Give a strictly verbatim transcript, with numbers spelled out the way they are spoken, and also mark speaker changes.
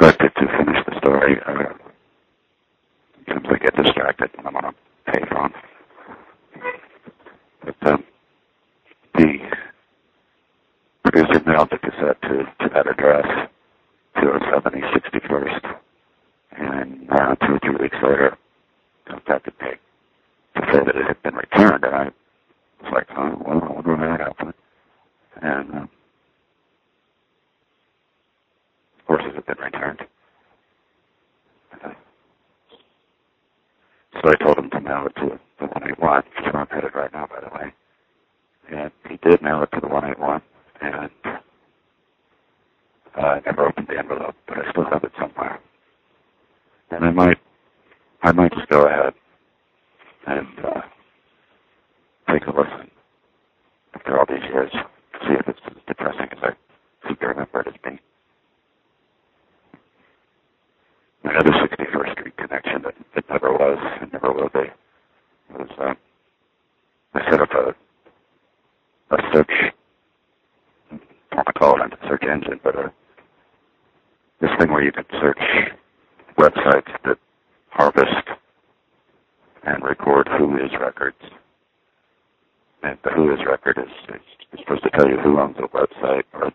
Speaker 1: But to, to finish the story, uh, sometimes I get distracted when I'm on a payphone. But um, the producer mailed the cassette to, to that address, two oh seven East sixty-first, and uh, two or three weeks later, contacted me to say that it had been returned, and I was like, oh, well, I wonder when that happened. And, um, of course, it had been returned. Uh, so I told him to mail it to the one eighty-one, which I'm headed right now, by the way. And he did mail it to the one eighty-one, and uh, I never opened the envelope, but I still have it somewhere. And I might, I might just go ahead and uh, take a listen after all these years, see if it's as depressing as I seem to remember it as being. Another sixty-first Street connection that it never was and never will be. It was, uh, I set up a, a search, I don't want to call it a search engine, but a, this thing where you could search websites that harvest and record Who Is records. And the Who Is record is, is, is supposed to tell you who owns a website or